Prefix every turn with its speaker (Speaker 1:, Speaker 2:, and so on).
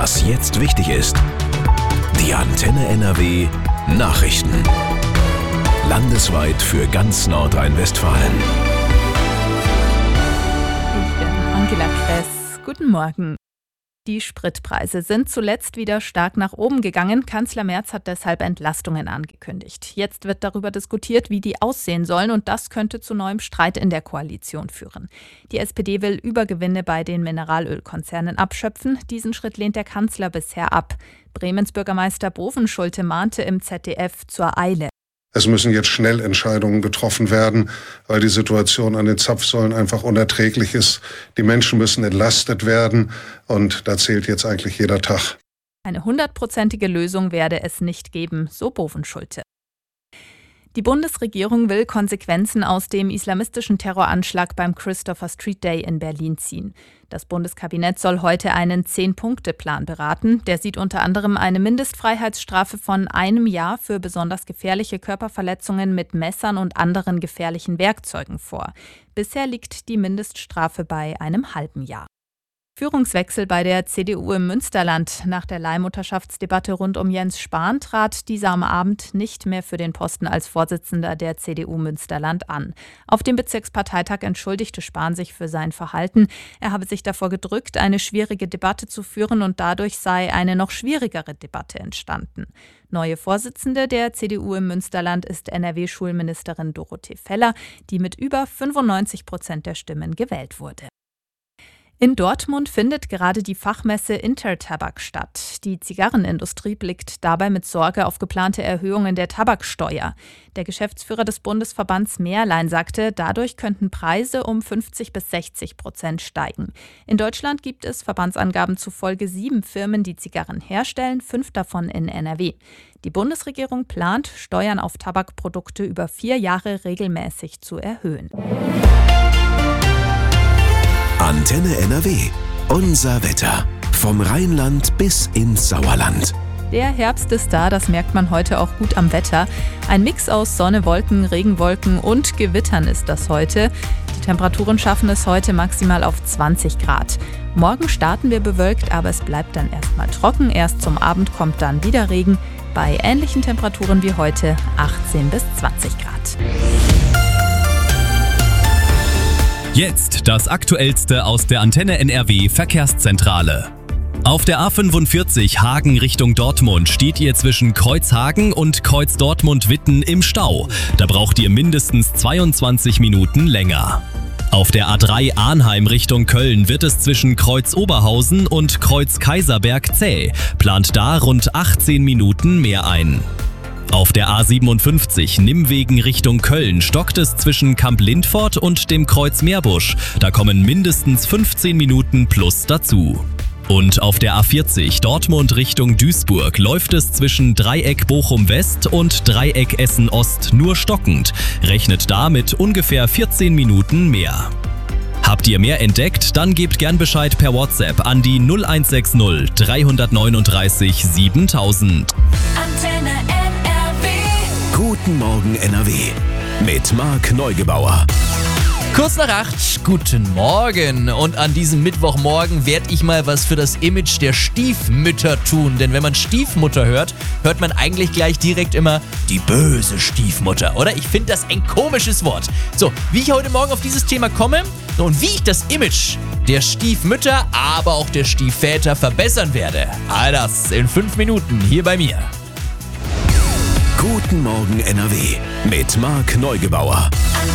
Speaker 1: Was jetzt wichtig ist. Die Antenne NRW Nachrichten. Landesweit für ganz Nordrhein-Westfalen.
Speaker 2: Ich bin Angela Kress. Guten Morgen. Die Spritpreise sind zuletzt wieder stark nach oben gegangen. Kanzler Merz hat deshalb Entlastungen angekündigt. Jetzt wird darüber diskutiert, wie die aussehen sollen, und das könnte zu neuem Streit in der Koalition führen. Die SPD will Übergewinne bei den Mineralölkonzernen abschöpfen. Diesen Schritt lehnt der Kanzler bisher ab. Bremens Bürgermeister Bovenschulte mahnte im ZDF zur Eile.
Speaker 3: Es müssen jetzt schnell Entscheidungen getroffen werden, weil die Situation an den Zapfsäulen einfach unerträglich ist. Die Menschen müssen entlastet werden und da zählt jetzt eigentlich jeder Tag.
Speaker 2: Eine 100%ige Lösung werde es nicht geben, so Bovenschulte. Die Bundesregierung will Konsequenzen aus dem islamistischen Terroranschlag beim Christopher Street Day in Berlin ziehen. Das Bundeskabinett soll heute einen 10-Punkte-Plan beraten. Der sieht unter anderem eine Mindestfreiheitsstrafe von 1 Jahr für besonders gefährliche Körperverletzungen mit Messern und anderen gefährlichen Werkzeugen vor. Bisher liegt die Mindeststrafe bei einem halben Jahr. Führungswechsel bei der CDU im Münsterland. Nach der Leihmutterschaftsdebatte rund um Jens Spahn trat dieser am Abend nicht mehr für den Posten als Vorsitzender der CDU Münsterland an. Auf dem Bezirksparteitag entschuldigte Spahn sich für sein Verhalten. Er habe sich davor gedrückt, eine schwierige Debatte zu führen, und dadurch sei eine noch schwierigere Debatte entstanden. Neue Vorsitzende der CDU im Münsterland ist NRW-Schulministerin Dorothee Feller, die mit über 95% der Stimmen gewählt wurde. In Dortmund findet gerade die Fachmesse Intertabak statt. Die Zigarrenindustrie blickt dabei mit Sorge auf geplante Erhöhungen der Tabaksteuer. Der Geschäftsführer des Bundesverbands Mehrlein sagte, dadurch könnten Preise um 50-60% steigen. In Deutschland gibt es Verbandsangaben zufolge 7 Firmen, die Zigarren herstellen, 5 davon in NRW. Die Bundesregierung plant, Steuern auf Tabakprodukte über 4 Jahre regelmäßig zu erhöhen.
Speaker 1: Antenne NRW. Unser Wetter. Vom Rheinland bis ins Sauerland.
Speaker 2: Der Herbst ist da, das merkt man heute auch gut am Wetter. Ein Mix aus Sonne, Wolken, Regenwolken und Gewittern ist das heute. Die Temperaturen schaffen es heute maximal auf 20 Grad. Morgen starten wir bewölkt, aber es bleibt dann erstmal trocken. Erst zum Abend kommt dann wieder Regen. Bei ähnlichen Temperaturen wie heute 18 bis 20 Grad.
Speaker 4: Jetzt das Aktuellste aus der Antenne NRW Verkehrszentrale. Auf der A45 Hagen Richtung Dortmund steht ihr zwischen Kreuzhagen und Kreuz Dortmund-Witten im Stau. Da braucht ihr mindestens 22 Minuten länger. Auf der A3 Arnheim Richtung Köln wird es zwischen Kreuz Oberhausen und Kreuz Kaiserberg zäh. Plant da rund 18 Minuten mehr ein. Auf der A57 Nimwegen Richtung Köln stockt es zwischen Kamp Lindfort und dem Kreuz Meerbusch. Da kommen mindestens 15 Minuten plus dazu. Und auf der A40 Dortmund Richtung Duisburg läuft es zwischen Dreieck Bochum West und Dreieck Essen Ost nur stockend. Rechnet da mit ungefähr 14 Minuten mehr. Habt ihr mehr entdeckt? Dann gebt gern Bescheid per WhatsApp an die 0160 339 7000.
Speaker 5: Antenne NRW.
Speaker 1: Guten Morgen NRW. Mit Marc Neugebauer.
Speaker 6: Kurz nach 8, guten Morgen. Und an diesem Mittwochmorgen werde ich mal was für das Image der Stiefmütter tun. Denn wenn man Stiefmutter hört, hört man eigentlich gleich direkt immer die böse Stiefmutter, oder? Ich finde das ein komisches Wort. So, wie ich heute Morgen auf dieses Thema komme und wie ich das Image der Stiefmütter, aber auch der Stiefväter verbessern werde. All das in 5 Minuten hier bei mir.
Speaker 1: Guten Morgen NRW. Mit Marc Neugebauer.